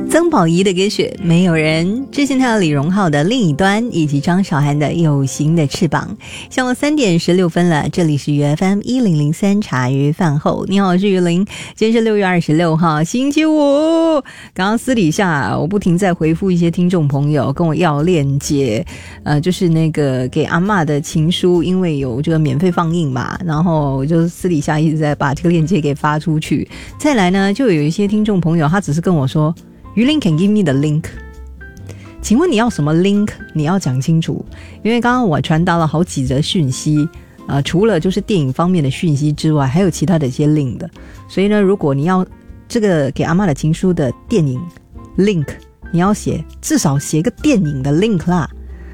曾宝仪的歌曲《没有人》，之前还有李荣浩的《另一端》，以及张韶涵的《有形的翅膀》。下午3点16分了，这里是FM 1003茶余饭后。你好，我是于林，今天是6月26号，星期五。刚刚私底下我不停在回复一些听众朋友跟我要链接，就是那个给阿嬷的情书，因为有这个免费放映嘛，然后我就私底下一直在把这个链接给发出去。再来呢，就有一些听众朋友他只是跟我说于林 can give me the link， 请问你要什么 link？ 你要讲清楚，因为刚刚我传达了好几则讯息，除了就是电影方面的讯息之外，还有其他的一些 link 的。所以呢，如果你要这个给阿嬷的情书的电影 link， 你要至少写个电影的 link 啦。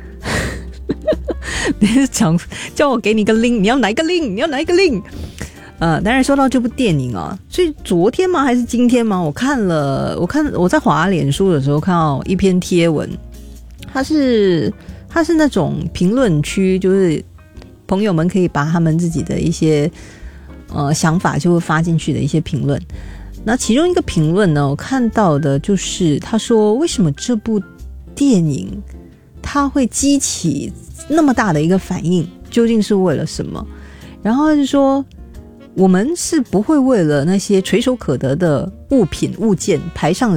你是叫我给你个 link， 你要哪一个 link？ 你要哪一个 link？当然说到这部电影啊，所以昨天吗还是今天吗？我在滑脸书的时候看到一篇贴文，它是那种评论区，就是朋友们可以把他们自己的一些想法就会发进去的一些评论。那其中一个评论呢，我看到的就是他说为什么这部电影它会激起那么大的一个反应，究竟是为了什么？然后他就说我们是不会为了那些垂手可得的物品物件排上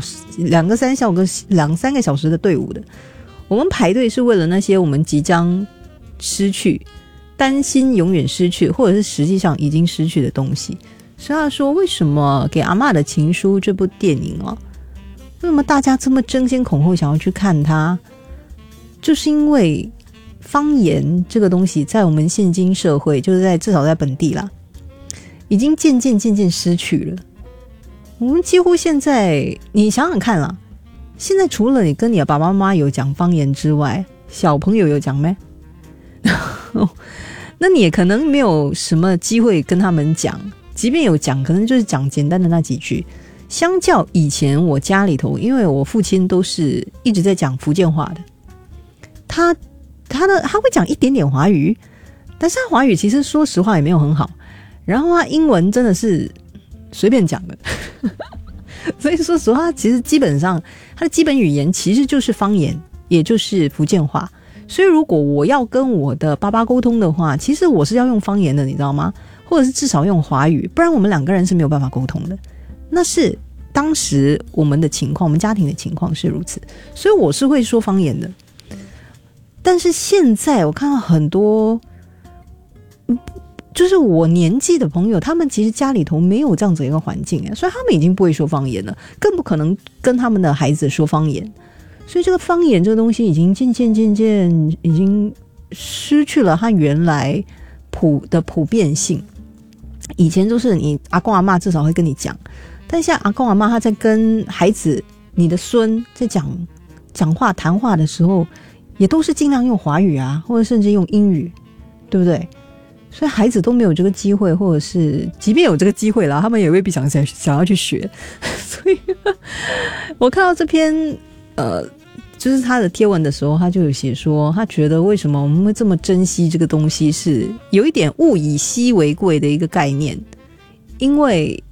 2、3个小时的队伍的，我们排队是为了那些我们即将失去，担心永远失去，或者是实际上已经失去的东西。所以他说为什么给阿嬷的情书这部电影为什么大家这么争先恐后想要去看它，就是因为方言这个东西在我们现今社会，就是至少在本地啦，已经渐渐失去了。我们几乎现在你想想看啦，现在除了你跟你的爸爸妈妈有讲方言之外，小朋友有讲没？那你也可能没有什么机会跟他们讲，即便有讲可能就是讲简单的那几句。相较以前我家里头，因为我父亲都是一直在讲福建话的，他会讲一点点华语，但是他华语其实说实话也没有很好，然后他英文真的是随便讲的。所以说实话，其实基本上他的基本语言其实就是方言，也就是福建话。所以如果我要跟我的爸爸沟通的话，其实我是要用方言的，你知道吗？或者是至少用华语，不然我们2个人是没有办法沟通的。那是当时我们的情况，我们家庭的情况是如此，所以我是会说方言的。但是现在我看到很多就是我年纪的朋友，他们其实家里头没有这样子一个环境，所以他们已经不会说方言了，更不可能跟他们的孩子说方言。所以这个方言这个东西已经渐渐已经失去了它原来普遍性。以前就是你阿公阿嬷至少会跟你讲，但现在阿公阿嬷他在跟孩子你的孙在讲话谈话的时候，也都是尽量用华语啊，或者甚至用英语，对不对？所以孩子都没有这个机会，或者是即便有这个机会啦，他们也未必想要去学。所以我看到这篇就是他的贴文的时候，他就有写说他觉得为什么我们会这么珍惜这个东西，是有一点物以稀为贵的一个概念。因为